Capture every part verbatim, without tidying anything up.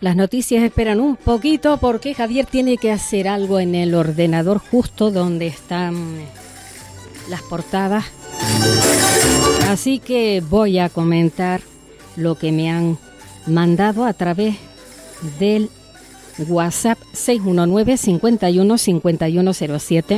Las noticias esperan un poquito porque Javier tiene que hacer algo en el ordenador justo donde están las portadas. Así que voy a comentar lo que me han mandado a través del WhatsApp seis uno nueve, cinco uno, cinco uno cero siete.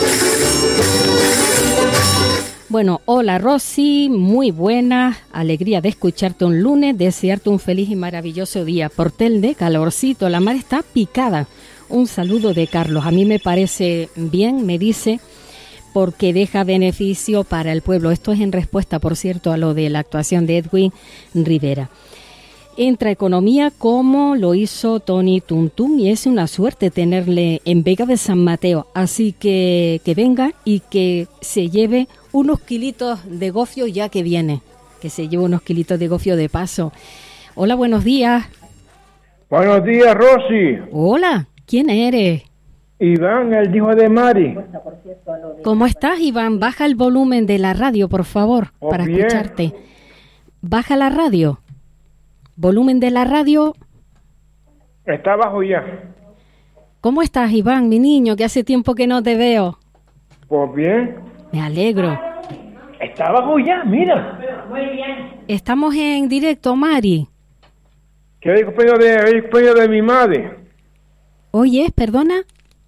Bueno, hola Rosy, muy buena, alegría de escucharte un lunes, desearte un feliz y maravilloso día. Por Telde, calorcito, la mar está picada. Un saludo de Carlos, a mí me parece bien, me dice, porque deja beneficio para el pueblo. Esto es en respuesta, por cierto, a lo de la actuación de Edwin Rivera. Entra economía como lo hizo Tony Tuntún y es una suerte tenerle en Vega de San Mateo. Así que que venga y que se lleve unos kilitos de gofio ya que viene. Que se lleve unos kilitos de gofio de paso. Hola, buenos días. Buenos días, Rosy. Hola, ¿quién eres? Iván, el hijo de Mari. ¿Cómo estás, Iván? Baja el volumen de la radio, por favor, Oh, para bien. escucharte. Baja la radio. Volumen de la radio. Está abajo ya. ¿Cómo estás, Iván, mi niño? Que hace tiempo que no te veo. Pues bien. Me alegro. Está abajo ya, mira. Estamos en directo, Mari. Que es el cumpleaños de, el cumpleaños de mi madre. Oye, perdona.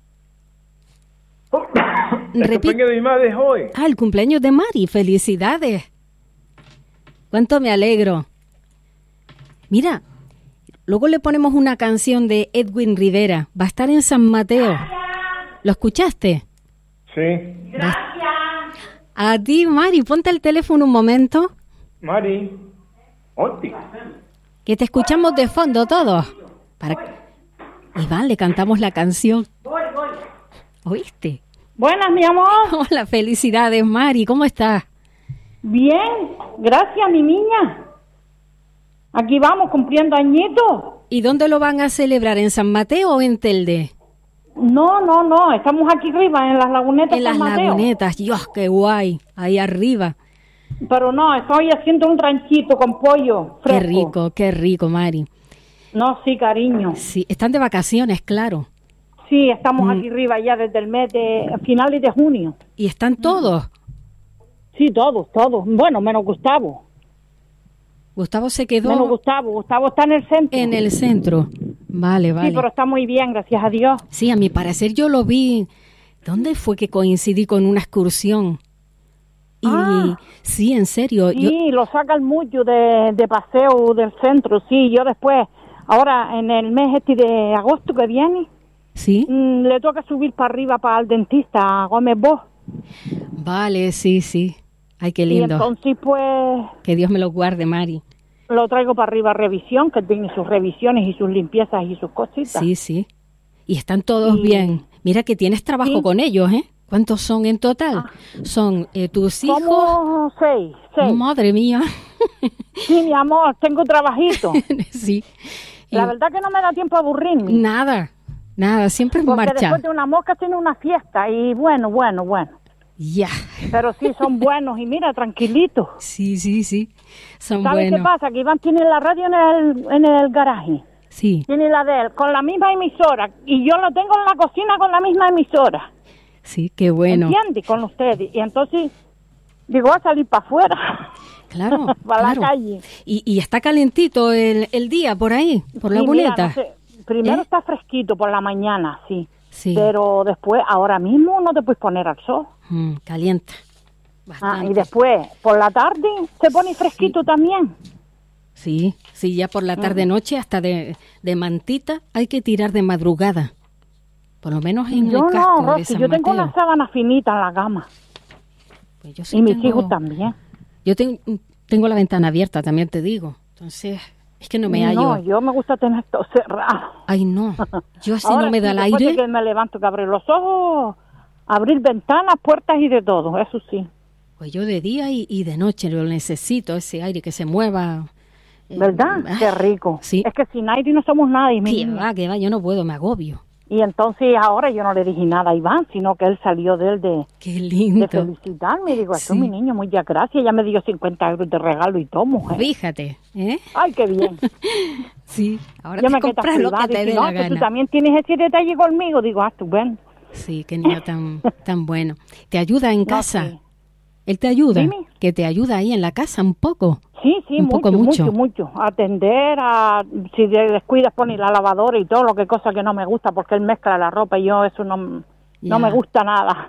El Repi- cumpleaños de mi madre es hoy. Ah, el cumpleaños de Mari. Felicidades. Cuánto me alegro. Mira, luego le ponemos una canción de Edwin Rivera. Va a estar en San Mateo. ¿Lo escuchaste? Sí. A ti, Mari, ponte el teléfono un momento. Mari. Onti. Que te escuchamos de fondo todos. Para... Iván, le cantamos la canción. ¿Oíste? Buenas, mi amor. Hola, felicidades, Mari. ¿Cómo estás? Bien, gracias, mi niña. Aquí vamos cumpliendo añitos. ¿Y dónde lo van a celebrar? ¿En San Mateo o en Telde? No, no, no, estamos aquí arriba en las lagunetas En San las Mateo. lagunetas. Dios, qué guay. Ahí arriba. Pero no, estoy haciendo un ranchito con pollo fresco. Qué rico, qué rico, Mari. No, sí, cariño. Sí, están de vacaciones, claro. Sí, estamos Mm. aquí arriba ya desde el mes de finales de junio. ¿Y están todos? Sí, todos, todos. Bueno, menos Gustavo. Gustavo se quedó Menos Gustavo. Gustavo está en el centro. en el centro. Vale, vale. Sí, pero está muy bien, gracias a Dios. Sí, a mi parecer yo lo vi. ¿Dónde fue que coincidí con una excursión? Y Ah. sí, en serio. yo- Sí, lo sacan mucho de, de paseo del centro, sí. Yo después, ahora en el mes este de agosto que viene, sí. mm, le toca subir para arriba para el dentista, a Gómez Bosch. Vale, sí, sí. Ay, qué Y lindo. entonces, pues, Que Dios me lo guarde, Mari. lo traigo para arriba a revisión, que tiene sus revisiones y sus limpiezas y sus cositas. Sí, sí. Y están todos Y- bien. Mira que tienes trabajo Sí. con ellos, ¿eh? ¿Cuántos son en total? Ah. Son eh, tus hijos. Somos seis, seis. Madre mía. Sí, mi amor, tengo trabajito. Sí. La Y verdad que no me da tiempo a aburrirme. nada, nada, siempre en Porque marcha. después de una mosca tiene una fiesta y bueno, bueno, bueno. Ya. Pero sí, son buenos y mira, tranquilitos. Sí, sí, sí. Son ¿Sabes buenos. qué pasa? Que Iván tiene la radio en el, en el garaje. Sí, Tiene la de él, con la misma emisora. Y yo lo tengo en la cocina con la misma emisora. sí, qué bueno. ¿Entiendes? Con ustedes. Y entonces, digo, voy a salir para afuera. Claro, Para claro. la calle. Y, y está calentito el, el día por ahí, por la Sí, mira, cuneta. no sé, primero ¿Eh? está fresquito por la mañana, sí. Sí. Pero después, ahora mismo no te puedes poner al sol. Mm, calienta. Ah, Bastante. y después, por la tarde, se pone fresquito también. Sí, sí, ya por la tarde-noche hasta de, de mantita hay que tirar de madrugada. Por lo menos en Yo el casco no, de Rosy, San yo tengo Mateo. una sábana finita en la cama. Pues yo sí Y mis tengo- hijos también. Yo ten- tengo la ventana abierta, también te digo. Entonces, es que no me hallo. No, yo me gusta tener todo cerrado. Ay, no. Yo así Ahora no me da sí, el después de aire. que me levanto, que abrir los ojos, abrir ventanas, puertas y de todo, eso sí. Pues yo de día y, y de noche lo necesito, ese aire que se mueva. Eh, ¿Verdad? ah, Qué rico. Sí. Es que sin aire no somos nadie, mi Que niña. va, que va, yo no puedo, me agobio. Y entonces ahora yo no le dije nada a Iván, sino que él salió de él de, Qué lindo. de felicitarme. Y digo, esto Sí. mi niño, muchas gracias. Ella me dio cincuenta euros de regalo y todo, mujer. Fíjate, ¿eh? Ay, qué bien. Sí, ahora Yo te me quedé compras lo que privada te y dé dije, la no, que tú gana. también tienes ese detalle conmigo. Digo, ah, tú ven. Sí, qué niño tan, tan bueno. ¿Te ayuda en No, casa? sí. ¿Él te ayuda? Dime. ¿Que te ayuda ahí en la casa un poco? Sí, sí, Un mucho, poco, mucho. mucho, mucho. Atender, a si te descuidas poner la lavadora y todo, lo que cosa que no me gusta, porque él mezcla la ropa y yo eso no, Ya. no me gusta nada.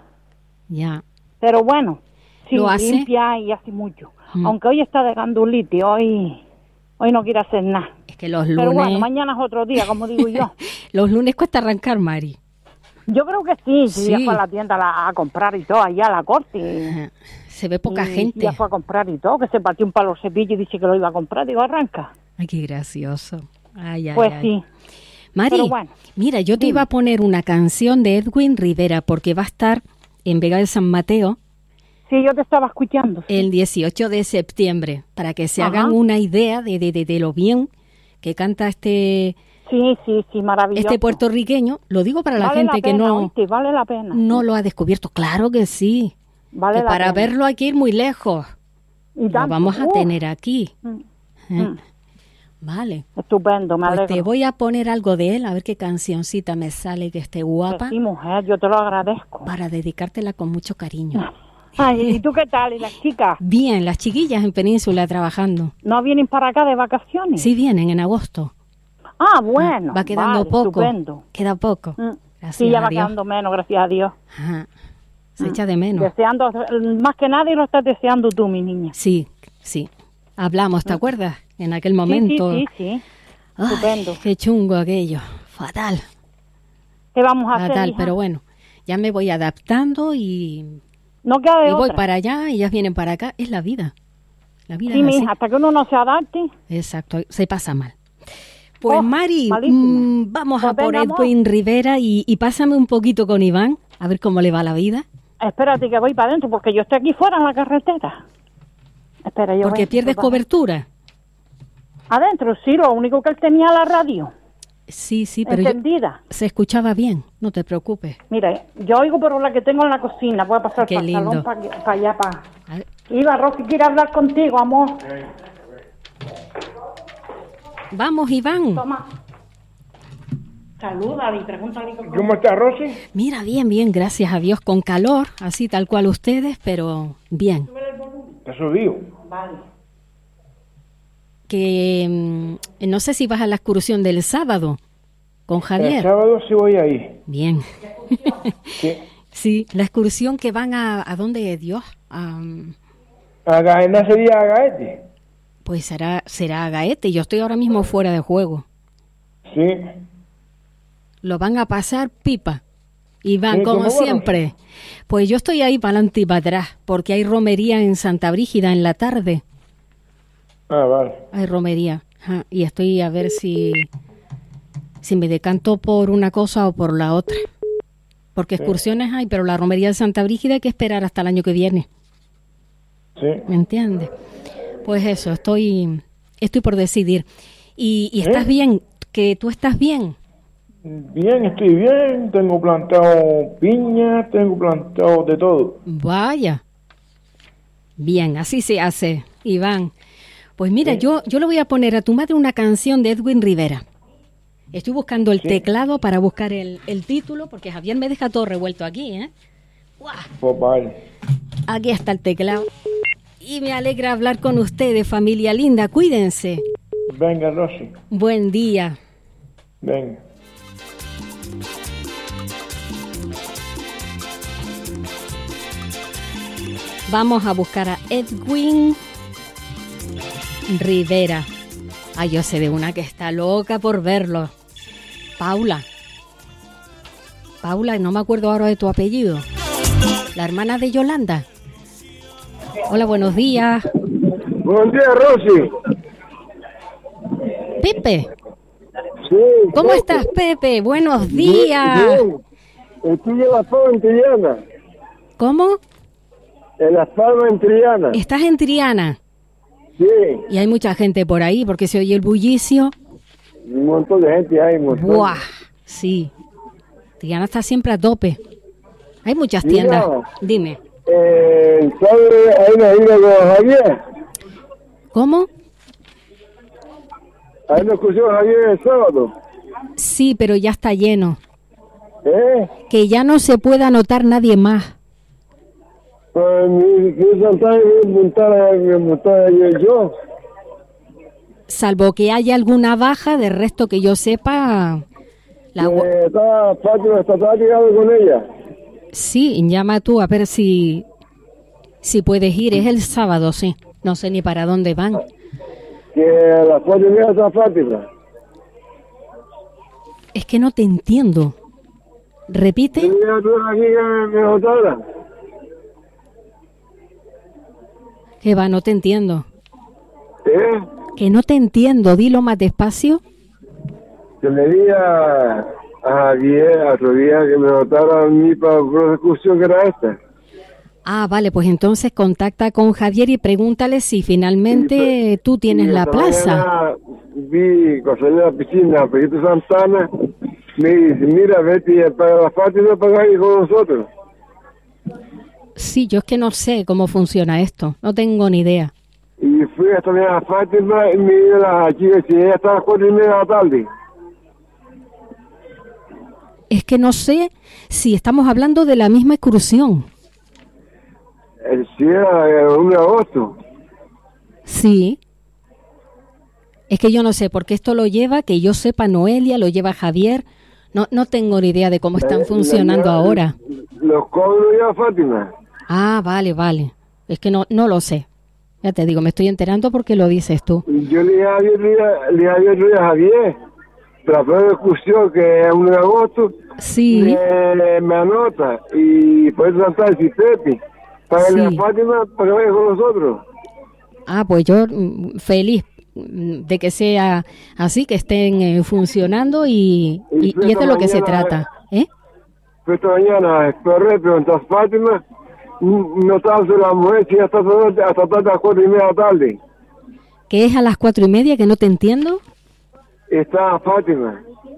Ya. Pero bueno, sí, ¿Lo hace? limpia y hace mucho. Mm. Aunque hoy está de gandulitis, hoy, hoy no quiere hacer nada. Es que los Pero bueno, lunes... mañana es otro día, como digo yo. los lunes cuesta arrancar, Mari. Yo creo que sí, sí, Sí. ya fue a la tienda a, la- a comprar y todo, allá a la corte. y- Ajá. Se ve poca y gente. Ya fue a comprar y todo, que se partió un palo cepillo y dice que lo iba a comprar. Digo, arranca. Ay, qué gracioso. Ay, ay, Pues ay. sí. Mari, Pero bueno, mira, yo te dime. iba a poner una canción de Edwin Rivera porque va a estar en Vega de San Mateo Sí, yo te estaba escuchando. sí. el dieciocho de septiembre, para que se Ajá. hagan una idea de, de, de, de lo bien que canta este, Sí, sí, sí, maravilloso. este puertorriqueño. Lo digo para la vale gente la que pena, no, ¿oíste? Vale la pena. no lo ha descubierto. Claro que sí. Vale que la para pena. verlo hay que ir muy lejos. Y Lo tanto. vamos a Uf, tener aquí. mm, ¿eh? mm. Vale. Estupendo, me Pues alegro. te voy a poner algo de él, a ver qué cancioncita me sale que esté Que guapa, sí, mujer, yo te lo agradezco. para dedicártela con mucho cariño. Ay, ¿y tú qué tal? ¿Y las chicas? Bien, las chiquillas en Península trabajando. ¿No vienen para acá de vacaciones? Sí vienen en agosto. Ah, bueno. Va quedando vale, poco. Estupendo. Queda poco. Mm. Gracias Sí, ya a va Dios. quedando menos, gracias a Dios. Ajá. Se echa de menos. Deseando, más que nadie lo estás deseando tú, mi niña. Sí, sí. Hablamos, ¿te acuerdas? En aquel momento. Sí, sí, sí, sí. Ay, Estupendo. qué chungo aquello. Fatal. ¿Qué vamos a hacer, Fatal, hija? pero bueno. Ya me voy adaptando y, No queda de y voy otra. para allá y ellas vienen para acá. Es la vida. La vida Sí, es mi así. hija, hasta que uno no se adapte. Exacto, se pasa mal. Pues Oh, Mari, malísimo. mm, vamos Pues a por venga, amor. Edwin Rivera y, y pásame un poquito con Iván, a ver cómo le va la vida. Espérate que voy para adentro, porque yo estoy aquí fuera en la carretera. Espera, yo Porque voy- pierdes voy para- cobertura. Adentro, sí, lo único que él tenía la radio Sí, sí, pero yo- encendida. se escuchaba bien, no te preocupes. Mira, yo oigo por la que tengo en la cocina. Voy a pasar Qué para el lindo. salón, para, allá, para... A ver, Iba, Rosy, quiere hablar contigo, amor. vamos, Iván. Toma. Salúdale y pregúntale cómo... ¿Cómo está, Rosy? Mira, bien, bien, gracias a Dios, con calor, así tal cual ustedes, pero bien. Está subido. Vale. Que mm, no sé si vas a la excursión del sábado con El Javier. sábado sí voy ahí. Bien. Sí. Sí, la excursión que van a... ¿A dónde, Dios? A, A Gaena sería a Gaete. pues será, será a Gaete. Yo estoy ahora mismo fuera de juego. Sí. Lo van a pasar pipa. Y van, Sí, como ¿cómo va, siempre. Pues yo estoy ahí para adelante y para atrás, porque hay romería en Santa Brígida en la tarde. Ah, vale. Hay romería. Ajá, y estoy a ver si, si me decanto por una cosa o por la otra. Porque excursiones hay, pero la romería de Santa Brígida hay que esperar hasta el año que viene. Sí. ¿Me entiendes? Pues eso, estoy, estoy por decidir. Y, y estás ¿Eh? bien, que tú estás bien. Bien, estoy bien. Tengo plantado piña, tengo plantado de todo. Vaya. Bien, así se hace, Iván. Pues mira, yo, yo le voy a poner a tu madre una canción de Edwin Rivera. Estoy buscando el Sí. teclado para buscar el, el título, porque Javier me deja todo revuelto aquí, ¿eh? ¡Guau! Pues vale. Aquí está el teclado. Y me alegra hablar con ustedes, familia linda. Cuídense. Venga, Rosy. Buen día. Venga. Vamos a buscar a Edwin Rivera. Ay, yo sé de una que está loca por verlo. Paula. Paula, no me acuerdo ahora de tu apellido. La hermana de Yolanda. Hola, buenos días. Buen día, Rosy. Pepe. Sí. ¿Cómo estás, Pepe? Buenos días. Estoy en Las Palmas, en Triana. ¿Cómo? En Las Palmas, en Triana. Estás en Triana. Sí. Y hay mucha gente por ahí porque se oye el bullicio. Un montón de gente hay, un montón. ¡Buah! Sí. Triana está siempre a tope. Hay muchas tiendas. Mira, Dime. Eh, ¿Sabe? Hay una gira con Javier. ¿Cómo? Hay una excursión Javier el sábado. Sí, pero ya está lleno. ¿Eh? Que ya no se puede anotar nadie más. Pues mi quiero saltar y montar, montar yo. Salvo que haya alguna baja, de resto que yo sepa... La... Eh, está Fátima, está platicando con ella. Sí, llama tú a ver si, si puedes ir. Es el sábado, sí. No sé ni para dónde van. Que a las cuatro y media está Fátima. Es que no te entiendo. ¿Repite? Tenía tú aquí que me notara. Que va, no te entiendo. ¿Eh? Que no te entiendo. Dilo más despacio. Que le di a, a Javier a otro día que me notara a mí para la excursión que era esta. Ah, vale, pues entonces contacta con Javier y pregúntale si finalmente Sí, tú tienes y la esta plaza. mañana Vi, cuando salí a la piscina, Pedrito Santana, me dice, mira, vete para la Fátima para ir con nosotros. Sí, yo es que no sé cómo funciona esto. No tengo ni idea. Y fui hasta la Fátima y me dio la chica, si ella estaba a las cuatro y media de la tarde. Es que no sé si estamos hablando de la misma excursión. El si era el uno de agosto. Sí. Es que yo no sé, porque esto lo lleva, que yo sepa, Noelia, lo lleva Javier. No, no tengo ni idea de cómo están Eh, funcionando la- ahora. Los cobros ya Fátima. Ah, vale, vale. Es que no, no lo sé. Ya te digo, me estoy enterando porque lo dices tú. Yo le dije a Javier, le dije- le dije a Javier, a Javier, la primera excursión que es el uno de agosto, Sí, me, me anota y puede tratar si Pepe, para Sí. a Fátima para que vaya con nosotros. ah, pues yo mm, feliz mm, de que sea así, que estén eh, funcionando y, Y y, y es de lo que se mañana- trata. ¿Eh? Pero esta mañana esperé, pregunté a Fátima, n- no estaba sola la mujer, si hasta tarde, hasta tarde a las cuatro y media de la tarde. ¿Que es a las cuatro y media que no te entiendo? Está Fátima.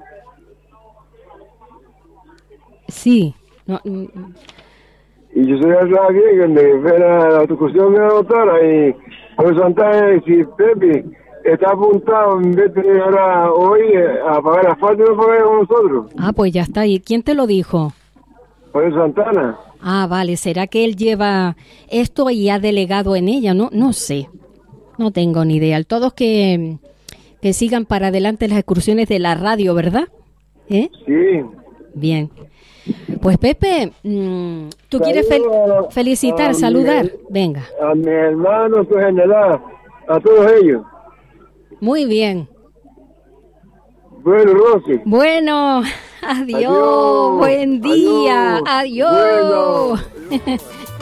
Sí. No, mm, Y yo soy el Javier, que me ve la, la discusión que me anotara y por Santana, si Pepe está apuntado en vez de ahora hoy eh, a pagar a Fátima para ir con nosotros. ah, pues ya está. ¿Y quién te lo dijo? Por Santana. Ah, vale. ¿Será que él lleva esto y ha delegado en ella? No, no sé. No tengo ni idea. Todos que, que sigan para adelante las excursiones de la radio, ¿verdad? ¿Eh? Sí. Bien. Pues Pepe, mm, ¿tú quieres fel- Saludo a- felicitar, a saludar? mi- Venga. A mis hermanos, su general, a todos ellos. Muy bien. Bueno, Rosy. Bueno, adiós. Adiós. Buen día. Adiós. Adiós. Bueno.